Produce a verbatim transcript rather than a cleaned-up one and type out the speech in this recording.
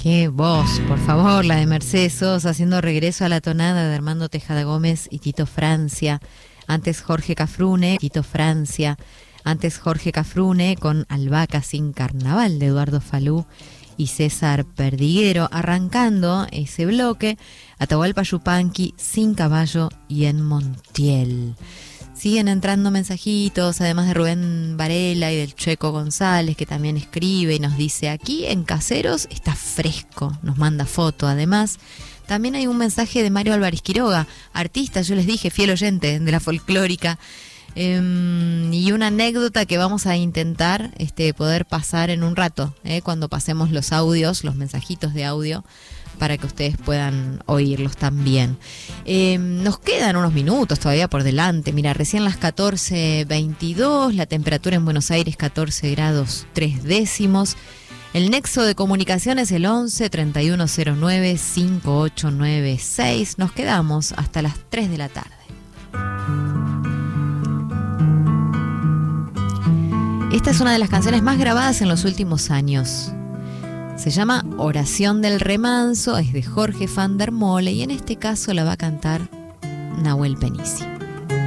Qué voz, por favor, la de Mercedes Sosa, haciendo regreso a la tonada de Armando Tejada Gómez y Tito Francia. Antes Jorge Cafrune, Tito Francia. Antes Jorge Cafrune con Albahaca sin Carnaval de Eduardo Falú y César Perdiguero. Arrancando ese bloque, Atahualpa Yupanqui, Sin Caballo y en Montiel. Siguen entrando mensajitos, además de Rubén Varela y del Checo González, que también escribe y nos dice: aquí en Caseros está fresco, nos manda foto. Además, también hay un mensaje de Mario Álvarez Quiroga, artista, yo les dije, fiel oyente de la folclórica, eh, y una anécdota que vamos a intentar este, poder pasar en un rato, eh, cuando pasemos los audios, los mensajitos de audio, para que ustedes puedan oírlos también. Eh, nos quedan unos minutos todavía por delante. Mira, recién las catorce veintidós, la temperatura en Buenos Aires catorce grados tres décimos. El nexo de comunicación es el once, treinta y uno cero nueve, cincuenta y ocho noventa y seis. Nos quedamos hasta las tres de la tarde. Esta es una de las canciones más grabadas en los últimos años. Se llama Oración del Remanso, es de Jorge van der Mole y en este caso la va a cantar Nahuel Penisi.